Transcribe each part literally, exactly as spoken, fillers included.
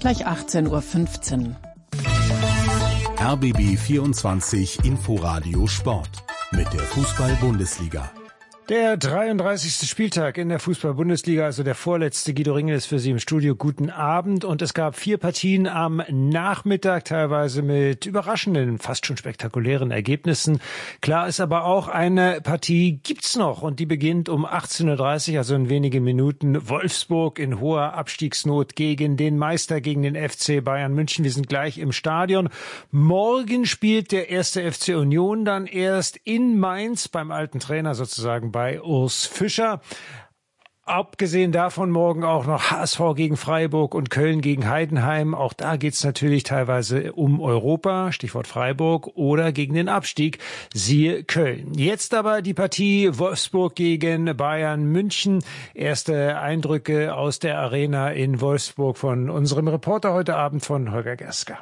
Gleich achtzehn Uhr fünfzehn. R B B vierundzwanzig Inforadio Sport mit der Fußball-Bundesliga. Der dreiunddreißigste Spieltag in der Fußball-Bundesliga, also der vorletzte. Guido Ringel ist für Sie im Studio. Guten Abend. Und es gab vier Partien am Nachmittag, teilweise mit überraschenden, fast schon spektakulären Ergebnissen. Klar ist aber auch, eine Partie gibt's noch und die beginnt um achtzehn Uhr dreißig, also in wenigen Minuten. Wolfsburg in hoher Abstiegsnot gegen den Meister, gegen den F C Bayern München. Wir sind gleich im Stadion. Morgen spielt der erste F C Union dann erst in Mainz beim alten Trainer sozusagen, bei Urs Fischer. Abgesehen davon morgen auch noch H S V gegen Freiburg und Köln gegen Heidenheim. Auch da geht's natürlich teilweise um Europa, Stichwort Freiburg, oder gegen den Abstieg, siehe Köln. Jetzt aber die Partie Wolfsburg gegen Bayern München. Erste Eindrücke aus der Arena in Wolfsburg von unserem Reporter heute Abend, von Holger Gerska.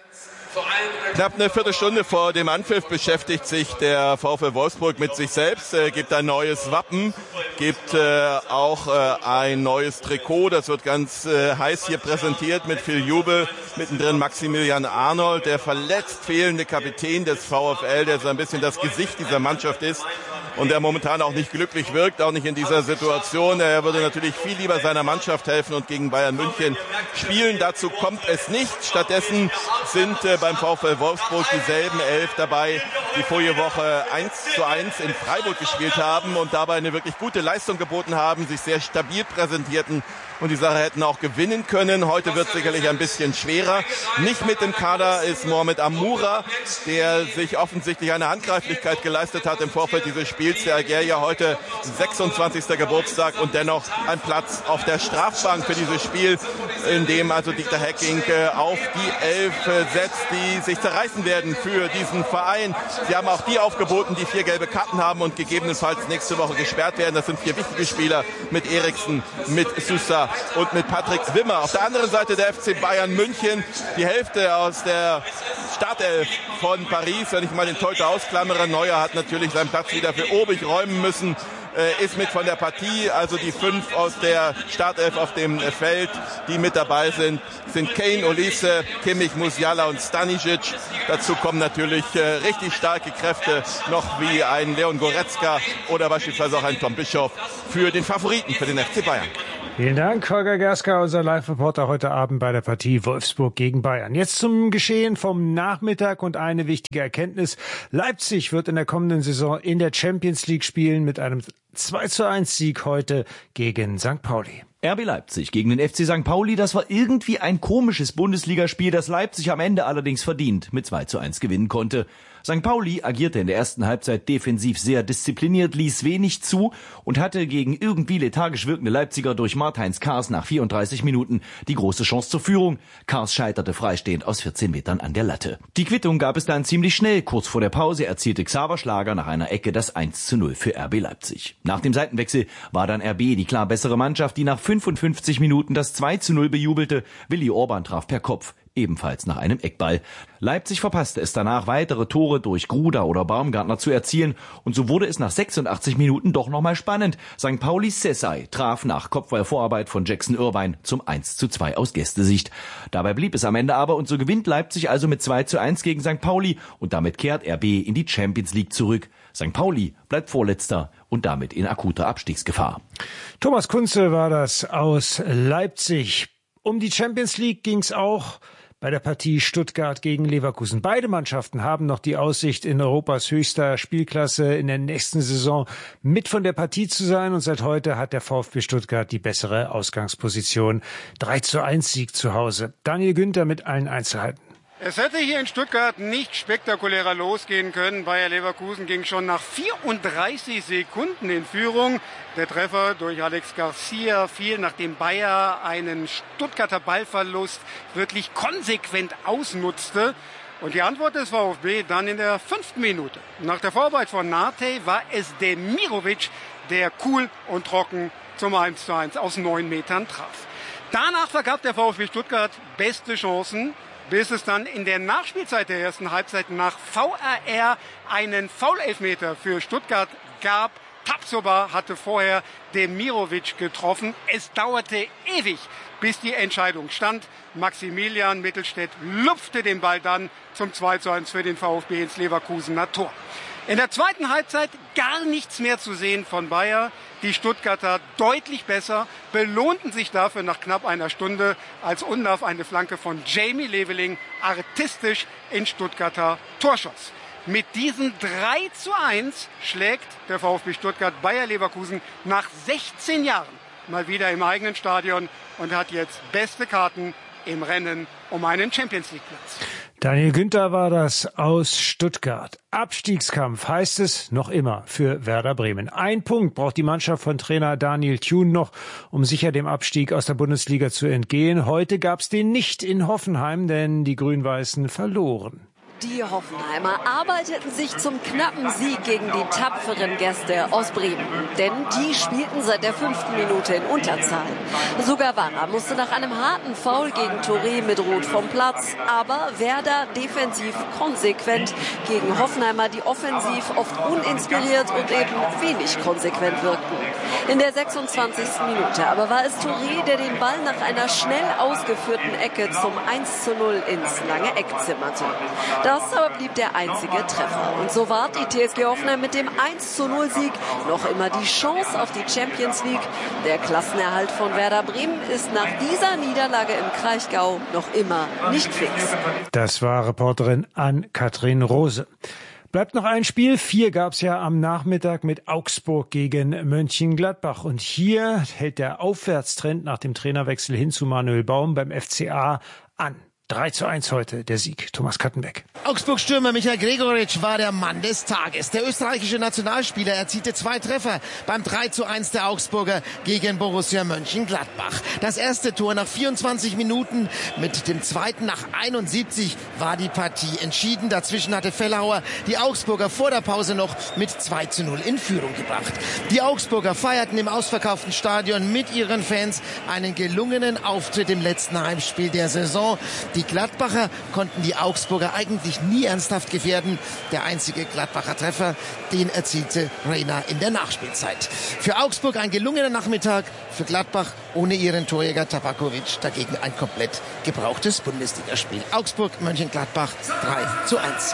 Knapp eine Viertelstunde vor dem Anpfiff beschäftigt sich der VfL Wolfsburg mit sich selbst, äh, gibt ein neues Wappen, gibt äh, auch äh, ein neues Trikot, das wird ganz äh, heiß hier präsentiert mit viel Jubel. Mittendrin Maximilian Arnold, der verletzt fehlende Kapitän des VfL, der so ein bisschen das Gesicht dieser Mannschaft ist und der momentan auch nicht glücklich wirkt, auch nicht in dieser Situation. Er würde natürlich viel lieber seiner Mannschaft helfen und gegen Bayern München spielen. Dazu kommt es nicht. Stattdessen sind äh, beim VfL Wolfsburg dieselben elf dabei, die vorige Woche eins zu eins in Freiburg gespielt haben und dabei eine wirklich gute Leistung geboten haben, sich sehr stabil präsentierten und die Sache hätten auch gewinnen können. Heute wird es sicherlich ein bisschen schwerer. Nicht mit im Kader ist Mohamed Amoura, der sich offensichtlich eine Handgreiflichkeit geleistet hat im Vorfeld dieses Spiels. Der Algerier heute sechsundzwanzigster Geburtstag und dennoch ein Platz auf der Strafbank für dieses Spiel, in dem also Dieter Hecking auf die Elf setzt, die sich zerreißen werden für diesen Verein. Sie haben auch die aufgeboten, die vier gelbe Karten haben und gegebenenfalls nächste Woche gesperrt werden. Das sind vier wichtige Spieler mit Eriksen, mit Sousa und mit Patrick Wimmer. Auf der anderen Seite der F C Bayern München, die Hälfte aus der Startelf von Paris, wenn ich mal den Torhüter ausklammere. Neuer hat natürlich seinen Platz wieder für Obig räumen müssen, äh, ist mit von der Partie. Also die fünf aus der Startelf auf dem Feld, die mit dabei sind, sind Kane, Olise, Kimmich, Musiala und Stanisic. Dazu kommen natürlich äh, richtig starke Kräfte, noch wie ein Leon Goretzka oder beispielsweise auch ein Tom Bischoff für den Favoriten, für den F C Bayern. Vielen Dank, Holger Gerska, unser Live-Reporter heute Abend bei der Partie Wolfsburg gegen Bayern. Jetzt zum Geschehen vom Nachmittag und eine wichtige Erkenntnis. Leipzig wird in der kommenden Saison in der Champions League spielen mit einem zwei zu eins Sieg heute gegen Sankt Pauli. R B Leipzig gegen den F C Sankt Pauli, das war irgendwie ein komisches Bundesligaspiel, das Leipzig am Ende allerdings verdient mit zwei zu eins gewinnen konnte. Sankt Pauli agierte in der ersten Halbzeit defensiv sehr diszipliniert, ließ wenig zu und hatte gegen irgendwie lethargisch wirkende Leipziger durch Martins Kars nach vierunddreißig Minuten die große Chance zur Führung. Kars scheiterte freistehend aus vierzehn Metern an der Latte. Die Quittung gab es dann ziemlich schnell. Kurz vor der Pause erzielte Xaver Schlager nach einer Ecke das eins zu null für R B Leipzig. Nach dem Seitenwechsel war dann R B die klar bessere Mannschaft, die nach fünfundfünfzig Minuten das zwei zu null bejubelte. Willi Orban traf per Kopf, ebenfalls nach einem Eckball. Leipzig verpasste es danach, weitere Tore durch Gruda oder Baumgartner zu erzielen und so wurde es nach sechsundachtzig Minuten doch nochmal spannend. Sankt Paulis Sessay traf nach Kopfballvorarbeit von Jackson Irvine zum eins zu zwei aus Gästesicht. Dabei blieb es am Ende aber und so gewinnt Leipzig also mit zwei zu eins gegen Sankt Pauli und damit kehrt R B in die Champions League zurück. Sankt Pauli bleibt Vorletzter und damit in akuter Abstiegsgefahr. Thomas Kunze war das aus Leipzig. Um die Champions League ging's auch bei der Partie Stuttgart gegen Leverkusen. Beide Mannschaften haben noch die Aussicht, in Europas höchster Spielklasse in der nächsten Saison mit von der Partie zu sein. Und seit heute hat der VfB Stuttgart die bessere Ausgangsposition. drei zu eins Sieg zu Hause. Daniel Günther mit allen Einzelheiten. Es hätte hier in Stuttgart nicht spektakulärer losgehen können. Bayer Leverkusen ging schon nach vierunddreißig Sekunden in Führung. Der Treffer durch Alex Garcia fiel, nachdem Bayer einen Stuttgarter Ballverlust wirklich konsequent ausnutzte. Und die Antwort des VfB dann in der fünften Minute. Nach der Vorarbeit von Nate war es Demirovic, der cool und trocken zum eins zu eins aus neun Metern traf. Danach vergab der VfB Stuttgart beste Chancen, bis es dann in der Nachspielzeit der ersten Halbzeit nach V A R einen Foul-Elfmeter für Stuttgart gab. Tapsoba hatte vorher Demirovic getroffen. Es dauerte ewig, bis die Entscheidung stand. Maximilian Mittelstädt lupfte den Ball dann zum zwei zu eins für den VfB ins Leverkusener Tor. In der zweiten Halbzeit gar nichts mehr zu sehen von Bayer. Die Stuttgarter deutlich besser, belohnten sich dafür nach knapp einer Stunde, als Undav eine Flanke von Jamie Leveling artistisch in Stuttgarter Tor schoss. Mit diesem drei zu eins schlägt der VfB Stuttgart Bayer Leverkusen nach sechzehn Jahren mal wieder im eigenen Stadion und hat jetzt beste Karten im Rennen um einen Champions-League-Platz. Daniel Günther war das aus Stuttgart. Abstiegskampf heißt es noch immer für Werder Bremen. Ein Punkt braucht die Mannschaft von Trainer Daniel Thune noch, um sicher dem Abstieg aus der Bundesliga zu entgehen. Heute gab's den nicht in Hoffenheim, denn die Grün-Weißen verloren. Die Hoffenheimer arbeiteten sich zum knappen Sieg gegen die tapferen Gäste aus Bremen. Denn die spielten seit der fünften Minute in Unterzahl. Sogar Warra musste nach einem harten Foul gegen Touré mit Rot vom Platz. Aber Werder defensiv konsequent gegen Hoffenheimer, die offensiv oft uninspiriert und eben wenig konsequent wirkten. In der sechsundzwanzigsten Minute aber war es Touré, der den Ball nach einer schnell ausgeführten Ecke zum eins zu null ins lange Eck zimmerte. Das aber blieb der einzige Treffer. Und so wahrt die T S G Hoffenheim mit dem eins zu null Sieg noch immer die Chance auf die Champions League. Der Klassenerhalt von Werder Bremen ist nach dieser Niederlage im Kraichgau noch immer nicht fix. Das war Reporterin Ann-Kathrin Rose. Bleibt noch ein Spiel. Vier gab's ja am Nachmittag mit Augsburg gegen Mönchengladbach. Und hier hält der Aufwärtstrend nach dem Trainerwechsel hin zu Manuel Baum beim F C A an. drei zu eins heute der Sieg. Thomas Kattenbeck. Augsburg-Stürmer Michael Gregoritsch war der Mann des Tages. Der österreichische Nationalspieler erzielte zwei Treffer beim drei zu eins der Augsburger gegen Borussia Mönchengladbach. Das erste Tor nach vierundzwanzig Minuten, mit dem zweiten nach einundsiebzig war die Partie entschieden. Dazwischen hatte Fellhauer die Augsburger vor der Pause noch mit zwei zu null in Führung gebracht. Die Augsburger feierten im ausverkauften Stadion mit ihren Fans einen gelungenen Auftritt im letzten Heimspiel der Saison. Die Gladbacher konnten die Augsburger eigentlich nie ernsthaft gefährden. Der einzige Gladbacher Treffer, den erzielte Reina in der Nachspielzeit. Für Augsburg ein gelungener Nachmittag, für Gladbach ohne ihren Torjäger Tabakovic dagegen ein komplett gebrauchtes Bundesligaspiel. Augsburg, Mönchengladbach drei zu eins.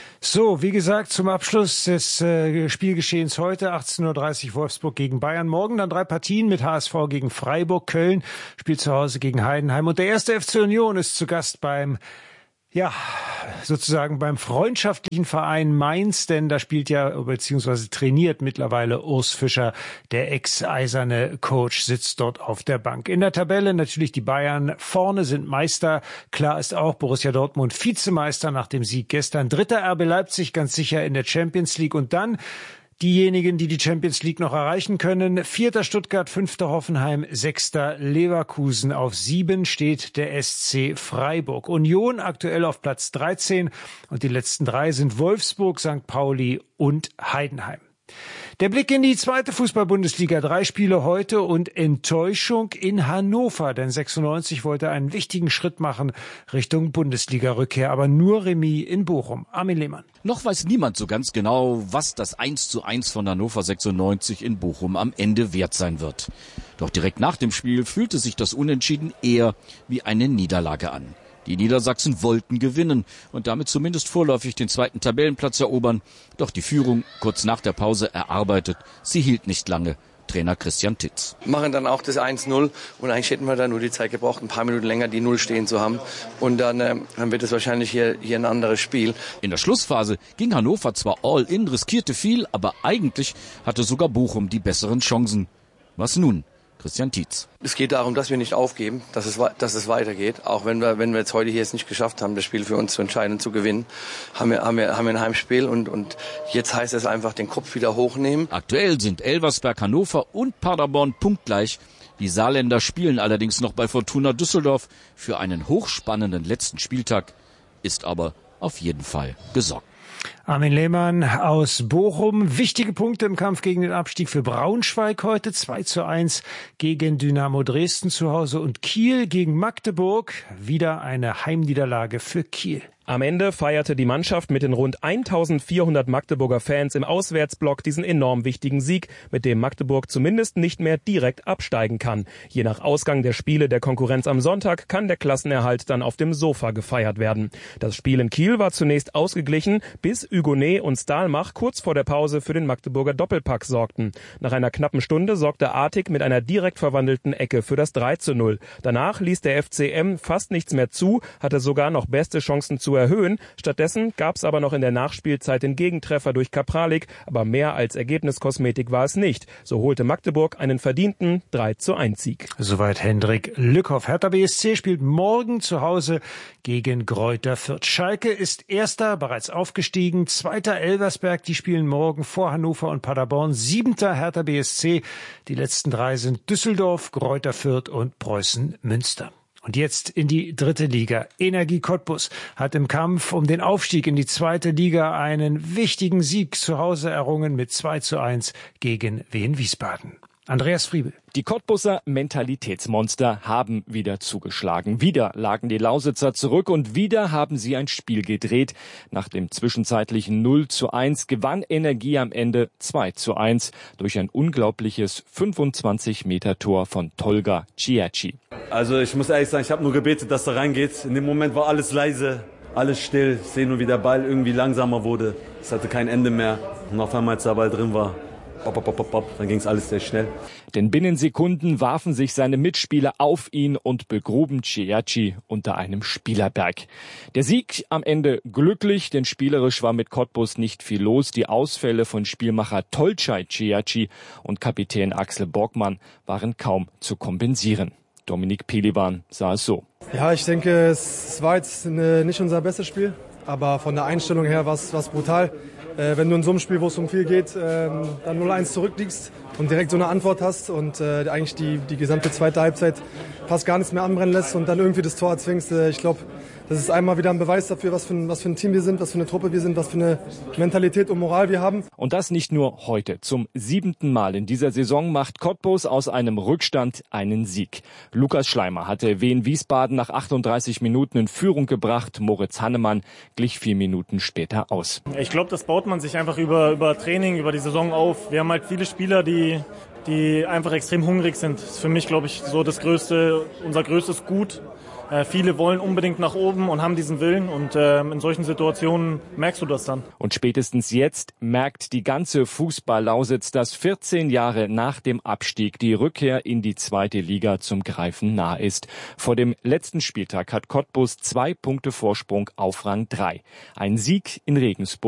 So, wie gesagt, zum Abschluss des äh, Spielgeschehens heute, achtzehn Uhr dreißig Wolfsburg gegen Bayern. Morgen dann drei Partien mit H S V gegen Freiburg. Köln spielt zu Hause gegen Heidenheim. Und der erste F C Union ist zu Gast beim, ja, sozusagen beim freundschaftlichen Verein Mainz, denn da spielt ja, beziehungsweise trainiert mittlerweile Urs Fischer, der ex-eiserne Coach, sitzt dort auf der Bank. In der Tabelle natürlich die Bayern vorne, sind Meister. Klar ist auch Borussia Dortmund Vizemeister nach dem Sieg gestern. Dritter R B Leipzig ganz sicher in der Champions League und dann diejenigen, die die Champions League noch erreichen können. Vierter Stuttgart, fünfter Hoffenheim, sechster Leverkusen. Auf sieben steht der S C Freiburg. Union aktuell auf Platz dreizehn und die letzten drei sind Wolfsburg, Sankt Pauli und Heidenheim. Der Blick in die zweite Fußball-Bundesliga. Drei Spiele heute und Enttäuschung in Hannover, denn sechsundneunzig wollte einen wichtigen Schritt machen Richtung Bundesliga-Rückkehr, aber nur Remis in Bochum. Armin Lehmann. Noch weiß niemand so ganz genau, was das eins zu eins von Hannover sechsundneunzig in Bochum am Ende wert sein wird. Doch direkt nach dem Spiel fühlte sich das Unentschieden eher wie eine Niederlage an. Die Niedersachsen wollten gewinnen und damit zumindest vorläufig den zweiten Tabellenplatz erobern. Doch die Führung kurz nach der Pause erarbeitet. Sie hielt nicht lange. Trainer Christian Titz. Machen dann auch das eins null und eigentlich hätten wir da nur die Zeit gebraucht, ein paar Minuten länger die Null stehen zu haben. Und dann, äh, dann wird es wahrscheinlich hier, hier ein anderes Spiel. In der Schlussphase ging Hannover zwar all in, riskierte viel, aber eigentlich hatte sogar Bochum die besseren Chancen. Was nun? Christian Tietz. Es geht darum, dass wir nicht aufgeben, dass es, dass es weitergeht. Auch wenn wir, wenn wir jetzt heute hier es nicht geschafft haben, das Spiel für uns zu entscheiden und zu gewinnen, haben wir, haben wir, haben wir ein Heimspiel und, und jetzt heißt es einfach, den Kopf wieder hochnehmen. Aktuell sind Elversberg, Hannover und Paderborn punktgleich. Die Saarländer spielen allerdings noch bei Fortuna Düsseldorf. Für einen hochspannenden letzten Spieltag ist aber auf jeden Fall gesorgt. Armin Lehmann aus Bochum. Wichtige Punkte im Kampf gegen den Abstieg für Braunschweig heute. zwei zu eins gegen Dynamo Dresden zu Hause und Kiel gegen Magdeburg. Wieder eine Heimniederlage für Kiel. Am Ende feierte die Mannschaft mit den rund eintausendvierhundert Magdeburger Fans im Auswärtsblock diesen enorm wichtigen Sieg, mit dem Magdeburg zumindest nicht mehr direkt absteigen kann. Je nach Ausgang der Spiele der Konkurrenz am Sonntag kann der Klassenerhalt dann auf dem Sofa gefeiert werden. Das Spiel in Kiel war zunächst ausgeglichen, bis Hugonet und Stahlmach kurz vor der Pause für den Magdeburger Doppelpack sorgten. Nach einer knappen Stunde sorgte Artig mit einer direkt verwandelten Ecke für das drei zu null. Danach ließ der F C M fast nichts mehr zu, hatte sogar noch beste Chancen zu erhöhen. Stattdessen gab es aber noch in der Nachspielzeit den Gegentreffer durch Kapralik, aber mehr als Ergebniskosmetik war es nicht. So holte Magdeburg einen verdienten drei zu eins Sieg. Soweit Hendrik Lückhoff. Hertha B S C spielt morgen zu Hause gegen Greuther Fürth. Schalke ist Erster, bereits aufgestiegen. Zweiter Elversberg, die spielen morgen vor Hannover und Paderborn. Siebter Hertha B S C. Die letzten drei sind Düsseldorf, Greuther Fürth und Preußen Münster. Und jetzt in die dritte Liga. Energie Cottbus hat im Kampf um den Aufstieg in die zweite Liga einen wichtigen Sieg zu Hause errungen mit zwei zu eins gegen Wien Wiesbaden. Andreas Friebel. Die Cottbuser Mentalitätsmonster haben wieder zugeschlagen. Wieder lagen die Lausitzer zurück und wieder haben sie ein Spiel gedreht. Nach dem zwischenzeitlichen null zu eins gewann Energie am Ende zwei zu eins durch ein unglaubliches fünfundzwanzig Meter Tor von Tolga Ciacci. Also ich muss ehrlich sagen, ich habe nur gebetet, dass er reingeht. In dem Moment war alles leise, alles still. Ich sehe nur, wie der Ball irgendwie langsamer wurde. Es hatte kein Ende mehr. Und auf einmal, als der Ball drin war, Bop, bop, bop, bop. Dann ging es alles sehr schnell. Denn binnen Sekunden warfen sich seine Mitspieler auf ihn und begruben Ciacci unter einem Spielerberg. Der Sieg am Ende glücklich, denn spielerisch war mit Cottbus nicht viel los. Die Ausfälle von Spielmacher Tolcay Ciacci und Kapitän Axel Borgmann waren kaum zu kompensieren. Dominik Pelivan sah es so. Ja, ich denke, es war jetzt eine, nicht unser bestes Spiel, aber von der Einstellung her war es brutal. Äh, wenn du in so einem Spiel, wo es um viel geht, äh, dann null eins zurückliegst und direkt so eine Antwort hast und äh, eigentlich die, die gesamte zweite Halbzeit fast gar nichts mehr anbrennen lässt und dann irgendwie das Tor erzwingst, äh, ich glaube, das ist einmal wieder ein Beweis dafür, was für ein, was für ein Team wir sind, was für eine Truppe wir sind, was für eine Mentalität und Moral wir haben. Und das nicht nur heute. Zum siebten Mal in dieser Saison macht Cottbus aus einem Rückstand einen Sieg. Lukas Schleimer hatte Wien Wiesbaden nach achtunddreißig Minuten in Führung gebracht. Moritz Hannemann glich vier Minuten später aus. Ich glaube, das baut man sich einfach über, über Training, über die Saison auf. Wir haben halt viele Spieler, die, die einfach extrem hungrig sind. Das ist für mich, glaube ich, so das größte, unser größtes Gut. Äh, viele wollen unbedingt nach oben und haben diesen Willen und äh, in solchen Situationen merkst du das dann. Und spätestens jetzt merkt die ganze Fußball-Lausitz, dass vierzehn Jahre nach dem Abstieg die Rückkehr in die zweite Liga zum Greifen nah ist. Vor dem letzten Spieltag hat Cottbus zwei Punkte Vorsprung auf Rang drei. Ein Sieg in Regensburg